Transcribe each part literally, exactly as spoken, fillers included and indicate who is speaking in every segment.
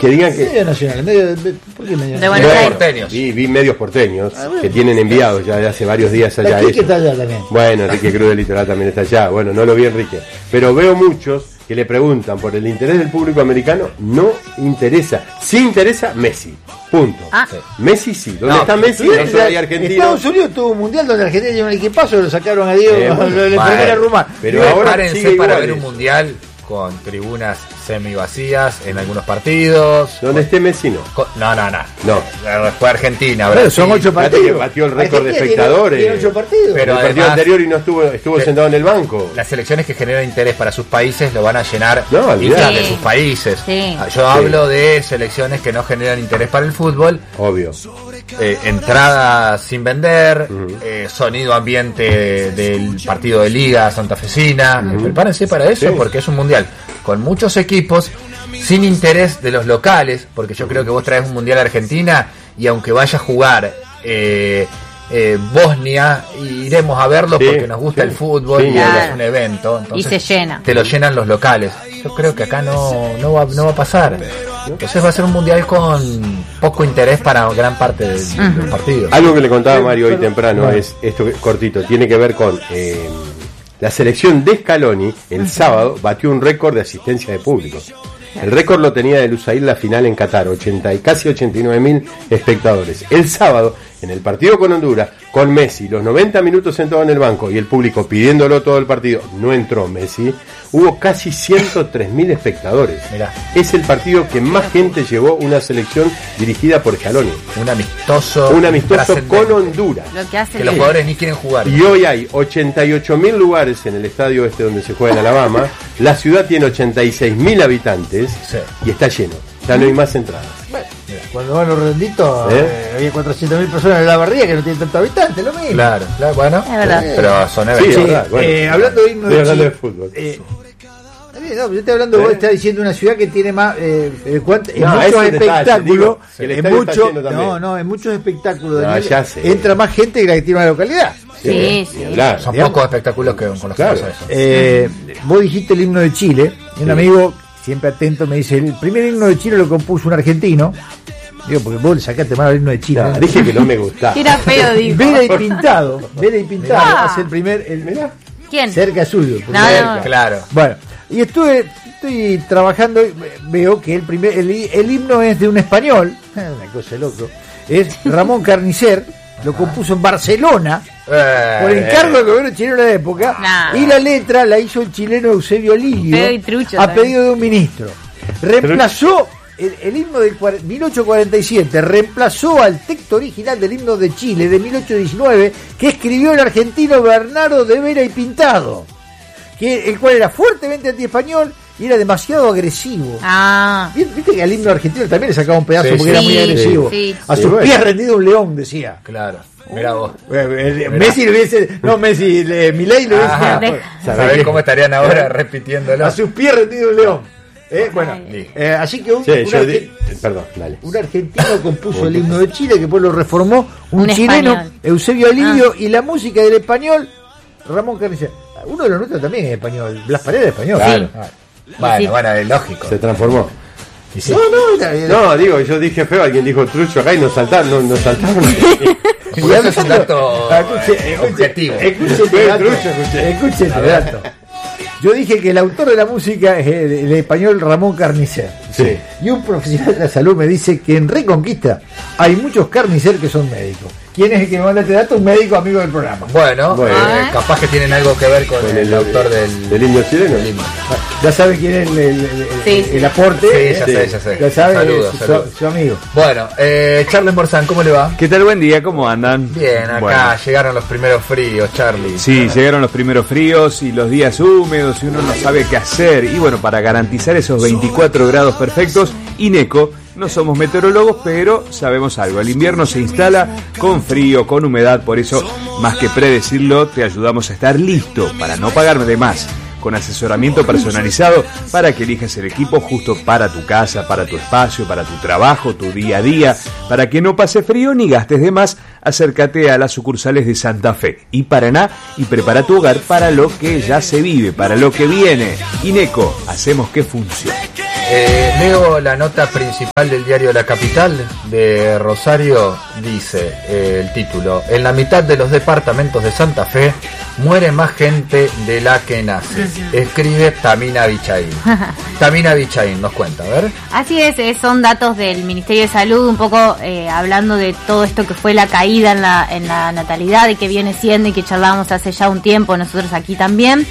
Speaker 1: que digan que...
Speaker 2: Medio nacional, medio, ¿por qué medio
Speaker 3: de
Speaker 2: nacional?
Speaker 3: Buenos
Speaker 1: porteños. Vi, vi medios porteños ah, bueno. que tienen enviados ya de hace varios días allá.
Speaker 2: Enrique está allá también.
Speaker 1: Bueno, Enrique Cruz del Litoral también está allá. Bueno, no lo vi Enrique. Pero veo muchos que le preguntan por el interés del público americano. No interesa. Sí interesa Messi. Punto. Ah. Sí. Messi sí. ¿Dónde no, está Messi? No
Speaker 2: ya, hay argentinos. Estados Unidos tuvo un mundial donde Argentina tiene un equipazo, lo sacaron a Diego, eh, bueno, lo, le vale. a Rumar.
Speaker 4: Pero y ahora párense para ver un mundial con tribunas semi vacías en algunos partidos.
Speaker 1: Donde esté Messi no.
Speaker 4: Con, no, no, no.
Speaker 1: No.
Speaker 4: Fue Argentina.
Speaker 2: Pero son ocho partidos.
Speaker 1: Que batió el récord de espectadores.
Speaker 2: Tiene ocho partidos.
Speaker 1: Pero el además, partido anterior y no estuvo estuvo de, sentado en el banco.
Speaker 4: Las selecciones que generan interés para sus países lo van a llenar
Speaker 1: no,
Speaker 4: hinchas sí. de sus países. Sí. Yo sí. hablo de selecciones que no generan interés para el fútbol.
Speaker 1: Obvio.
Speaker 4: Eh, entradas sin vender, uh-huh. eh, sonido ambiente del partido de liga santafesina. Uh-huh. Prepárense para eso sí. porque es un mundial con muchos equipos sin interés de los locales, porque yo creo que vos traes un mundial a Argentina y aunque vaya a jugar eh, eh, Bosnia, iremos a verlo sí, porque nos gusta sí, el fútbol sí, y claro. es un evento, entonces
Speaker 3: y se llena.
Speaker 4: Te lo llenan los locales. Yo creo que acá no, no, va, no va a pasar. Entonces va a ser un mundial con poco interés para gran parte del, uh-huh. del partido.
Speaker 1: Algo que le contaba Mario hoy temprano es esto cortito, tiene que ver con eh, la selección de Scaloni. El sábado batió un récord de asistencia de público. El récord lo tenía de Lusail la final en Qatar, ochenta y casi ochenta y nueve mil espectadores. El sábado, en el partido con Honduras, con Messi, los noventa minutos sentado en el banco y el público pidiéndolo todo el partido, no entró Messi, hubo casi ciento tres mil espectadores. Mirá. Es el partido que más gente llevó una selección dirigida por Scaloni.
Speaker 4: Un amistoso.
Speaker 1: Un amistoso con Honduras.
Speaker 3: Lo que, hace
Speaker 4: que los jugadores ni quieren jugar.
Speaker 1: Y hoy hay ochenta y ocho mil lugares en el estadio este donde se juega en Alabama. La ciudad tiene ochenta y seis mil habitantes sí. y está lleno. Ya no hay más entradas.
Speaker 2: Bueno, mira, cuando van los renditos, ¿Eh? Eh, había cuatrocientas mil personas en la barriga que no tienen tantos habitantes, lo mismo.
Speaker 4: Claro, claro, bueno,
Speaker 3: es verdad.
Speaker 4: Eh, pero son eventos.
Speaker 1: Sí, es verdad, bueno,
Speaker 2: eh, hablando de himno
Speaker 1: de,
Speaker 2: hablando
Speaker 1: de fútbol.
Speaker 2: Eh, No, yo estoy hablando, ¿Eh? vos estás diciendo una ciudad que tiene más eh, eh, cuant- en
Speaker 1: no,
Speaker 2: muchos espectáculos,
Speaker 1: en
Speaker 2: mucho, no, no, en muchos espectáculos
Speaker 1: no,
Speaker 2: Daniel, entra más gente que la que tiene una localidad.
Speaker 3: Sí, sí.
Speaker 4: sí. Son digamos, pocos espectáculos que con los
Speaker 1: claro.
Speaker 4: que pasa eso.
Speaker 2: Eh, vos dijiste el himno de Chile, y un sí. amigo siempre atento me dice, el primer himno de Chile lo compuso un argentino. Digo, porque vos le sacaste mal el himno de Chile.
Speaker 1: No, dije que no me gustaba.
Speaker 3: Era feo, dijo.
Speaker 2: Vera y Pintado, Vera y Pintado ah. hace el primer, el,
Speaker 1: mirá.
Speaker 3: ¿Quién?
Speaker 2: Cerca suyo.
Speaker 3: No,
Speaker 2: cerca.
Speaker 3: no.
Speaker 4: Claro.
Speaker 2: Bueno, y estuve estoy trabajando, veo que el primer el, el himno es de un español, una cosa loco, es Ramón Carnicer, lo compuso en Barcelona eh, por encargo del gobierno chileno de la época, nah. y la letra la hizo el chileno Eusebio Lidio a pedido de un ministro. Reemplazó el, el himno del mil ochocientos cuarenta y siete, reemplazó al texto original del himno de Chile de mil ochocientos diecinueve que escribió el argentino Bernardo de Vera y Pintado, que el cual era fuertemente anti-español y era demasiado agresivo.
Speaker 3: Ah.
Speaker 2: Viste que al himno argentino también le sacaba un pedazo sí, porque sí, era muy agresivo. Sí, a sus sí, pies rendido un león, decía.
Speaker 4: Claro. Mirá vos.
Speaker 2: Mirá. Messi le hubiese. No, Messi, le, Milei le hubiese.
Speaker 4: ¿Sabés cómo estarían ahora repitiéndolo?
Speaker 2: A sus pies rendido un león. Eh, bueno, eh, así que un,
Speaker 1: sí,
Speaker 2: un, arge-
Speaker 1: di- perdón, dale.
Speaker 2: un argentino compuso el himno de Chile, que después lo reformó un,
Speaker 3: un
Speaker 2: chileno,
Speaker 3: español.
Speaker 2: Eusebio Alidio, ah. y la música del español, Ramón Carnicer. Uno de los nuestros también es español, Blas Paredes es español.
Speaker 4: Claro. Sí. Bueno, sí. bueno, es lógico.
Speaker 1: Se transformó.
Speaker 2: Y sí. No, no, era, era.
Speaker 1: no, digo, yo dije feo, alguien dijo trucho acá y nos saltaron, nos, nos saltaron.
Speaker 4: Porque eso es un dato escuche, objetivo.
Speaker 2: Escuche, escuche, escuche este dato. Yo dije que el autor de la música es el, el español Ramón Carnicer.
Speaker 1: Sí.
Speaker 2: Y un profesional de la salud me dice que en Reconquista hay muchos carniceros que son médicos. ¿Quién es el que me manda este dato? Un médico amigo del programa.
Speaker 4: Bueno, bueno. Eh, capaz que tienen algo que ver con, con el, el autor del,
Speaker 1: del himno chileno.
Speaker 2: Ya sabe quién es el, el, el,
Speaker 3: sí,
Speaker 2: el aporte.
Speaker 4: Sí, ya sí. sé, ya sé.
Speaker 2: Ya sabe,
Speaker 4: saludos,
Speaker 2: su,
Speaker 4: saludos.
Speaker 2: su amigo.
Speaker 4: Bueno, eh, Charles Morzán, ¿cómo le va?
Speaker 5: ¿Qué tal? Buen día, ¿cómo andan?
Speaker 4: Bien, acá bueno. llegaron los primeros fríos, Charlie.
Speaker 5: Sí, llegaron los primeros fríos y los días húmedos y uno no sabe qué hacer. Y bueno, para garantizar esos veinticuatro grados perfectos, INECO, no somos meteorólogos, pero sabemos algo. El invierno se instala con frío, con humedad, por eso, más que predecirlo, te ayudamos a estar listo para no pagar de más. Con asesoramiento personalizado para que elijas el equipo justo para tu casa, para tu espacio, para tu trabajo, tu día a día, para que no pase frío ni gastes de más. Acércate a las sucursales de Santa Fe y Paraná y prepara tu hogar para lo que ya se vive, para lo que viene. INECO, hacemos que funcione.
Speaker 4: eh, leo la nota principal del diario La Capital de Rosario. Dice eh, el título: en la mitad de los departamentos de Santa Fe muere más gente de la que nace. Uh-huh. Escribe Tamina Bichaín. Tamina Bichaín nos cuenta, a ver.
Speaker 3: Así es, eh, son datos del Ministerio de Salud, un poco eh, hablando de todo esto que fue la caída en la, en la natalidad y que viene siendo y que charlábamos hace ya un tiempo nosotros aquí también.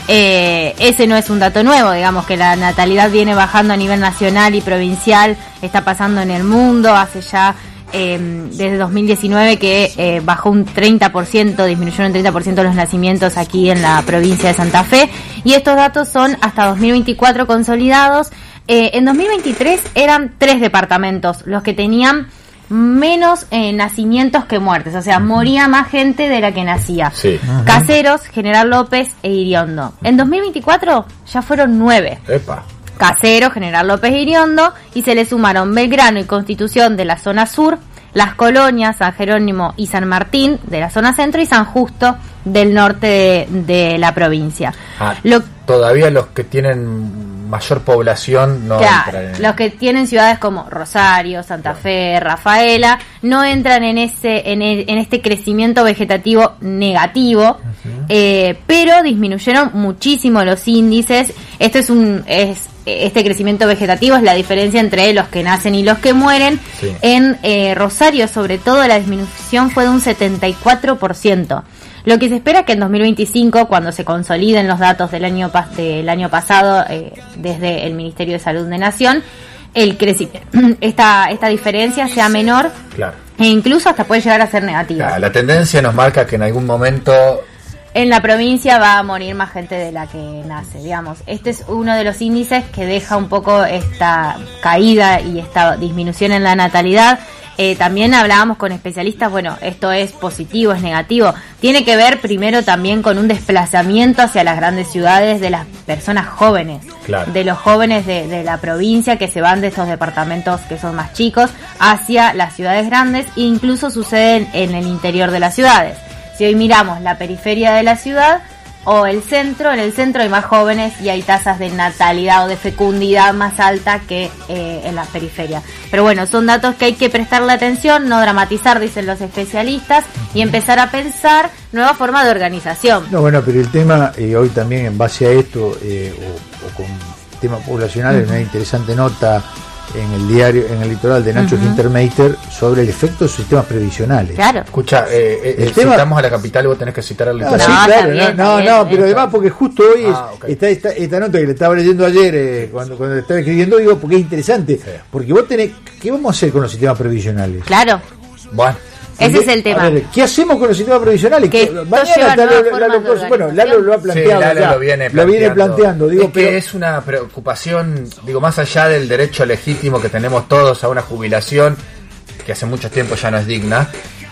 Speaker 3: Eh, ese no es un dato nuevo, digamos que la natalidad viene bajando a nivel nacional y provincial, está pasando en el mundo, hace ya eh, desde dos mil diecinueve que eh, bajó un treinta por ciento, disminuyeron un treinta por ciento los nacimientos aquí en la provincia de Santa Fe, y estos datos son hasta dos mil veinticuatro consolidados. Eh, en dos mil veintitrés eran tres departamentos los que tenían menos eh, nacimientos que muertes, o sea, moría más gente de la que nacía.
Speaker 4: Sí.
Speaker 3: Caseros, General López e Iriondo. En dos mil veinticuatro ya fueron nueve.
Speaker 4: Epa.
Speaker 3: Caseros, General López e Iriondo, y se le sumaron Belgrano y Constitución de la zona sur, Las Colonias, San Jerónimo y San Martín de la zona centro y San Justo del norte de, de la provincia.
Speaker 4: Ah, Lo, todavía los que tienen mayor población no
Speaker 3: claro,
Speaker 4: entran en...
Speaker 3: los que tienen ciudades como Rosario, Santa Fe, Rafaela, no entran en ese en, el, en este crecimiento vegetativo negativo, uh-huh. eh, pero disminuyeron muchísimo los índices. Esto es un es este crecimiento vegetativo es la diferencia entre los que nacen y los que mueren.
Speaker 4: Sí. En
Speaker 3: eh, Rosario, sobre todo, la disminución fue de un setenta y cuatro por ciento. Lo que se espera es que en dos mil veinticinco, cuando se consoliden los datos del año pas- del año pasado eh, desde el Ministerio de Salud de Nación, el crecimiento, esta esta diferencia sea menor,
Speaker 4: claro.
Speaker 3: E incluso hasta puede llegar a ser negativa.
Speaker 4: Claro, la tendencia nos marca que en algún momento
Speaker 3: en la provincia va a morir más gente de la que nace, digamos. Este es uno de los índices que deja un poco esta caída y esta disminución en la natalidad. Eh, también hablábamos con especialistas, bueno, esto es positivo, es negativo. Tiene que ver primero también con un desplazamiento hacia las grandes ciudades de las personas jóvenes,
Speaker 4: claro.
Speaker 3: de los jóvenes de, de la provincia que se van de estos departamentos que son más chicos hacia las ciudades grandes, e incluso sucede en, en el interior de las ciudades. Si hoy miramos la periferia de la ciudad o el centro, en el centro hay más jóvenes y hay tasas de natalidad o de fecundidad más alta que eh, en la periferia. Pero bueno, son datos que hay que prestarle atención, no dramatizar, dicen los especialistas, y empezar a pensar nuevas formas de organización.
Speaker 2: No, bueno, pero el tema, eh, hoy también en base a esto, eh, o, o con tema poblacional, uh-huh. una interesante nota en el diario, en el litoral de Nacho uh-huh. Hintermeister sobre el efecto de los sistemas previsionales.
Speaker 3: Claro.
Speaker 4: Escucha, eh, eh,
Speaker 2: el
Speaker 4: citamos
Speaker 2: tema...
Speaker 4: a la capital y vos tenés que citar al
Speaker 2: no,
Speaker 4: litoral.
Speaker 2: sí,
Speaker 3: No,
Speaker 2: claro,
Speaker 3: está bien,
Speaker 2: no,
Speaker 3: está
Speaker 2: no,
Speaker 3: bien,
Speaker 2: pero además porque justo hoy es,
Speaker 4: ah, okay.
Speaker 2: está esta, esta nota que le estaba leyendo ayer, eh, cuando, cuando le estaba escribiendo, digo, porque es interesante, sí. Porque vos tenés, ¿qué vamos a hacer con los sistemas previsionales?
Speaker 3: Claro.
Speaker 4: Bueno.
Speaker 3: Ese es el tema.
Speaker 2: A ver, ¿qué hacemos con los sistemas previsionales?
Speaker 3: Que
Speaker 2: mañana está Lalo, Lalo, bueno, Lalo lo ha planteado,
Speaker 4: sí, Lalo
Speaker 2: ya,
Speaker 4: lo, viene
Speaker 2: lo viene planteando. Digo,
Speaker 4: es que
Speaker 2: pero...
Speaker 4: es una preocupación, digo, más allá del derecho legítimo que tenemos todos a una jubilación que hace mucho tiempo ya no es digna.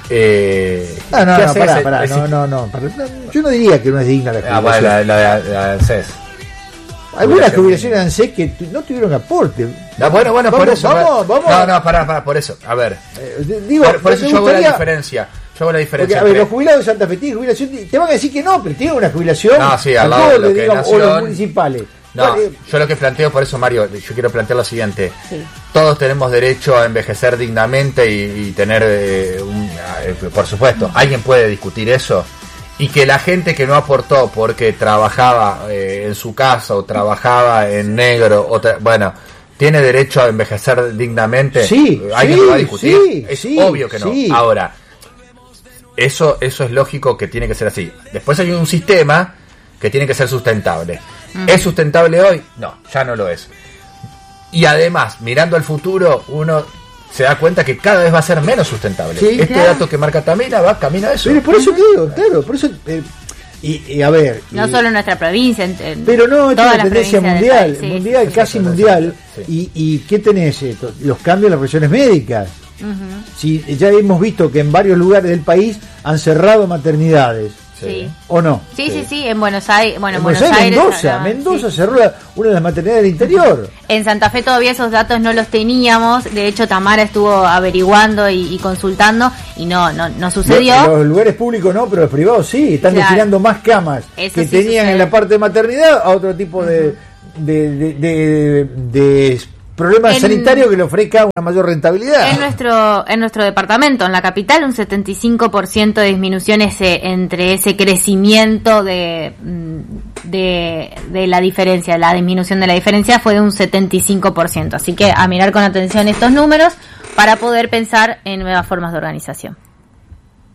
Speaker 4: Eh,
Speaker 2: no, no,
Speaker 4: ¿qué
Speaker 2: no,
Speaker 4: haces?
Speaker 2: pará, pará,
Speaker 4: Es,
Speaker 2: no, no, no, pará, yo no diría que no es digna la jubilación.
Speaker 4: Ah, bueno, la, la, la, la C E S.
Speaker 2: Algunas jubilaciones de ANSES que tu, no tuvieron aporte.
Speaker 4: No, bueno, bueno,
Speaker 2: vamos,
Speaker 4: por eso.
Speaker 2: Vamos, vamos.
Speaker 4: No, no, pará, pará, por eso. A ver.
Speaker 2: Eh, digo,
Speaker 4: por, por eso yo
Speaker 2: gustaría...
Speaker 4: hago la diferencia. Yo hago la diferencia.
Speaker 2: Porque, a ver,
Speaker 4: entre...
Speaker 2: los jubilados de Santa Fe tienen jubilación, te van a decir que no, pero tienen una jubilación.
Speaker 4: No, sí, al lado de lo que
Speaker 2: digamos,
Speaker 4: Nación...
Speaker 2: o los municipales.
Speaker 4: No, vale. Yo lo que planteo, por eso, Mario, yo quiero plantear lo siguiente.
Speaker 3: Sí.
Speaker 4: Todos tenemos derecho a envejecer dignamente y, y tener, eh, un, eh, por supuesto, alguien puede discutir eso. Y que la gente que no aportó porque trabajaba eh, en su casa o trabajaba en negro, o tra- bueno, tiene derecho a envejecer dignamente.
Speaker 2: Sí,
Speaker 4: ¿alguien
Speaker 2: sí,
Speaker 4: lo va a discutir?
Speaker 2: Sí,
Speaker 4: es
Speaker 2: sí,
Speaker 4: obvio que no.
Speaker 2: Sí.
Speaker 4: Ahora, eso, eso es lógico que tiene que ser así. Después hay un sistema que tiene que ser sustentable. Mm. ¿Es sustentable hoy? No, ya no lo es. Y además, mirando al futuro, uno se da cuenta que cada vez va a ser menos sustentable.
Speaker 2: Sí,
Speaker 4: este
Speaker 3: claro.
Speaker 4: dato que marca Tamina va camino a eso.
Speaker 2: Pero por eso te digo, claro, por eso... Eh, y, y a ver...
Speaker 3: No
Speaker 2: y,
Speaker 3: solo en nuestra provincia, en, en
Speaker 2: pero no, es una
Speaker 3: las
Speaker 2: tendencia
Speaker 3: provincias del
Speaker 2: mundial,
Speaker 3: país, sí.
Speaker 2: mundial,
Speaker 4: Sí,
Speaker 2: casi
Speaker 4: sí,
Speaker 2: mundial.
Speaker 4: sí.
Speaker 2: Y, ¿Y qué tenés? Esto? Los cambios en las profesiones médicas.
Speaker 3: Uh-huh.
Speaker 2: Si ya hemos visto que en varios lugares del país han cerrado maternidades.
Speaker 3: Sí.
Speaker 2: ¿O no?
Speaker 3: Sí, sí, sí, en Buenos Aires, bueno, en
Speaker 2: Buenos
Speaker 3: Buenos
Speaker 2: Aires,
Speaker 3: Aires,
Speaker 2: Mendoza,
Speaker 3: ah,
Speaker 2: Mendoza
Speaker 3: sí.
Speaker 2: cerró la, una de las maternidades del interior.
Speaker 3: En Santa Fe todavía esos datos no los teníamos, de hecho Tamara estuvo averiguando y, y consultando y no no no sucedió.
Speaker 2: Los, los lugares públicos no, pero los privados sí, están
Speaker 3: Claro.
Speaker 2: destinando más camas
Speaker 3: Eso
Speaker 2: que
Speaker 3: sí
Speaker 2: tenían
Speaker 3: sucede.
Speaker 2: en la parte de maternidad a otro tipo de, de, de, de, de problemas
Speaker 3: en,
Speaker 2: sanitarios que le ofrezca una mayor rentabilidad.
Speaker 3: En nuestro en nuestro departamento, en la capital, un setenta y cinco por ciento de disminución ese, entre ese crecimiento de, de, de la diferencia, la disminución de la diferencia fue de un setenta y cinco por ciento. Así que a mirar con atención estos números para poder pensar en nuevas formas de organización.